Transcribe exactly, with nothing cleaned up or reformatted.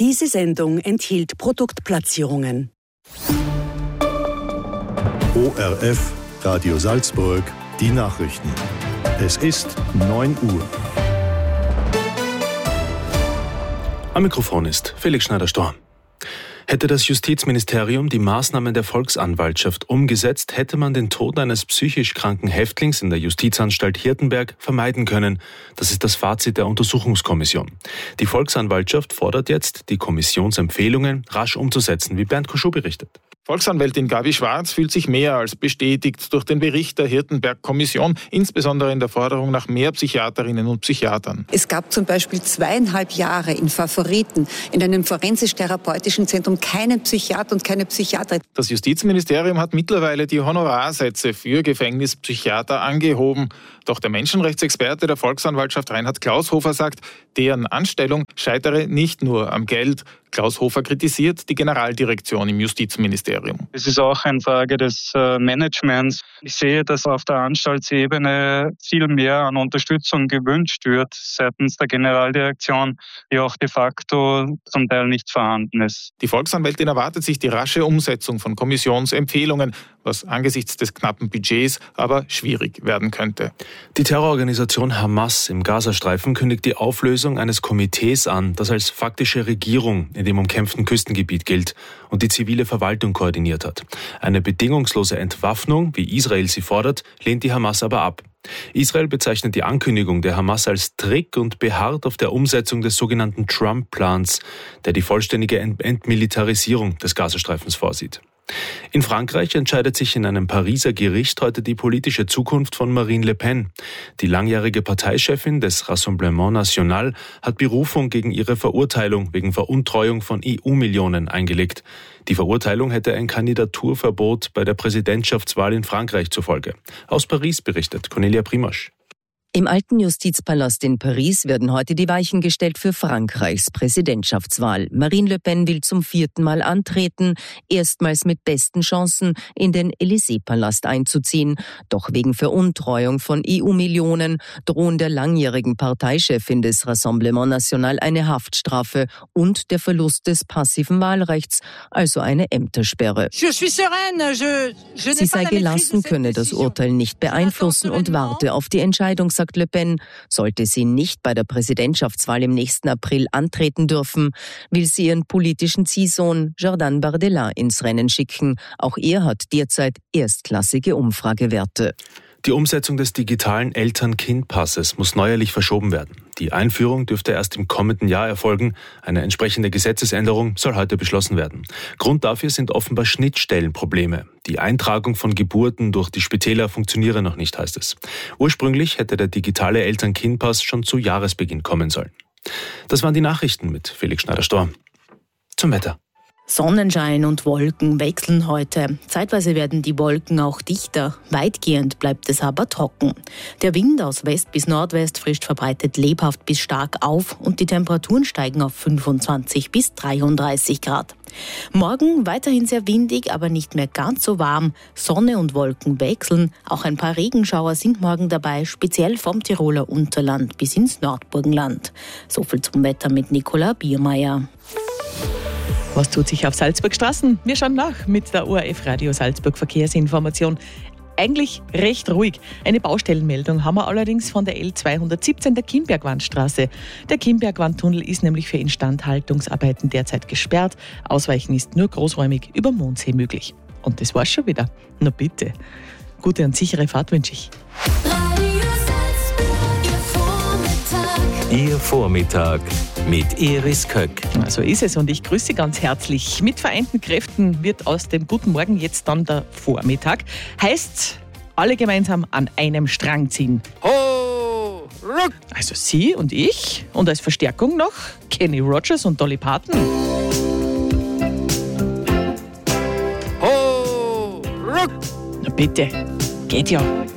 Diese Sendung enthielt Produktplatzierungen. O R F, Radio Salzburg, die Nachrichten. Es ist neun Uhr. Am Mikrofon ist Felix Schneider-Storm. Hätte das Justizministerium die Maßnahmen der Volksanwaltschaft umgesetzt, hätte man den Tod eines psychisch kranken Häftlings in der Justizanstalt Hirtenberg vermeiden können. Das ist das Fazit der Untersuchungskommission. Die Volksanwaltschaft fordert jetzt, die Kommissionsempfehlungen rasch umzusetzen, wie Bernd Koschow berichtet. Volksanwältin Gabi Schwarz fühlt sich mehr als bestätigt durch den Bericht der Hirtenberg-Kommission, insbesondere in der Forderung nach mehr Psychiaterinnen und Psychiatern. Es gab zum Beispiel zweieinhalb Jahre in Favoriten, in einem forensisch-therapeutischen Zentrum, keinen Psychiater und keine Psychiaterin. Das Justizministerium hat mittlerweile die Honorarsätze für Gefängnispsychiater angehoben. Doch der Menschenrechtsexperte der Volksanwaltschaft Reinhard Klaushofer sagt, deren Anstellung scheitere nicht nur am Geld. Klaushofer kritisiert die Generaldirektion im Justizministerium. Es ist auch eine Frage des Managements. Ich sehe, dass auf der Anstaltsebene viel mehr an Unterstützung gewünscht wird seitens der Generaldirektion, die auch de facto zum Teil nicht vorhanden ist. Die Volksanwältin erwartet sich die rasche Umsetzung von Kommissionsempfehlungen, was angesichts des knappen Budgets aber schwierig werden könnte. Die Terrororganisation Hamas im Gazastreifen kündigt die Auflösung eines Komitees an, das als faktische Regierung in dem umkämpften Küstengebiet gilt und die zivile Verwaltung koordiniert hat. Eine bedingungslose Entwaffnung, wie Israel sie fordert, lehnt die Hamas aber ab. Israel bezeichnet die Ankündigung der Hamas als Trick und beharrt auf der Umsetzung des sogenannten Trump-Plans, der die vollständige Entmilitarisierung des Gazastreifens vorsieht. In Frankreich entscheidet sich in einem Pariser Gericht heute die politische Zukunft von Marine Le Pen. Die langjährige Parteichefin des Rassemblement National hat Berufung gegen ihre Verurteilung wegen Veruntreuung von E U-Millionen eingelegt. Die Verurteilung hätte ein Kandidaturverbot bei der Präsidentschaftswahl in Frankreich zur Folge. Aus Paris berichtet Cornelia Primosch. Im alten Justizpalast in Paris werden heute die Weichen gestellt für Frankreichs Präsidentschaftswahl. Marine Le Pen will zum vierten Mal antreten, erstmals mit besten Chancen in den Élysée-Palast einzuziehen. Doch wegen Veruntreuung von E U-Millionen drohen der langjährigen Parteichefin des Rassemblement National eine Haftstrafe und der Verlust des passiven Wahlrechts, also eine Ämtersperre. Sie sei gelassen, könne das Urteil nicht beeinflussen und warte auf die Entscheidung, sagt Le Pen. Sollte sie nicht bei der Präsidentschaftswahl im nächsten April antreten dürfen, will sie ihren politischen Ziehsohn Jordan Bardella ins Rennen schicken. Auch er hat derzeit erstklassige Umfragewerte. Die Umsetzung des digitalen Eltern-Kind-Passes muss neuerlich verschoben werden. Die Einführung dürfte erst im kommenden Jahr erfolgen. Eine entsprechende Gesetzesänderung soll heute beschlossen werden. Grund dafür sind offenbar Schnittstellenprobleme. Die Eintragung von Geburten durch die Spitäler funktioniere noch nicht, heißt es. Ursprünglich hätte der digitale Eltern-Kind-Pass schon zu Jahresbeginn kommen sollen. Das waren die Nachrichten mit Felix Schneider-Storm. Zum Wetter. Sonnenschein und Wolken wechseln heute. Zeitweise werden die Wolken auch dichter. Weitgehend bleibt es aber trocken. Der Wind aus West bis Nordwest frischt verbreitet lebhaft bis stark auf und die Temperaturen steigen auf fünfundzwanzig bis dreiunddreißig Grad. Morgen weiterhin sehr windig, aber nicht mehr ganz so warm. Sonne und Wolken wechseln. Auch ein paar Regenschauer sind morgen dabei, speziell vom Tiroler Unterland bis ins Nordburgenland. So viel zum Wetter mit Nicola Biermeier. Was tut sich auf Salzburgstraßen? Wir schauen nach mit der O R F Radio Salzburg Verkehrsinformation. Eigentlich recht ruhig. Eine Baustellenmeldung haben wir allerdings von der L zweihundertsiebzehn der Kimbergwandstraße. Der Kimbergwandtunnel ist nämlich für Instandhaltungsarbeiten derzeit gesperrt. Ausweichen ist nur großräumig über Mondsee möglich. Und das war's schon wieder. Na bitte. Gute und sichere Fahrt wünsche ich. Ihr Vormittag mit Iris Köck. So ist es und ich grüße Sie ganz herzlich. Mit vereinten Kräften wird aus dem Guten Morgen jetzt dann der Vormittag. Heißt, alle gemeinsam an einem Strang ziehen. Ho, ruck! Also Sie und ich und als Verstärkung noch Kenny Rogers und Dolly Parton. Ho, ruck! Na bitte, geht ja.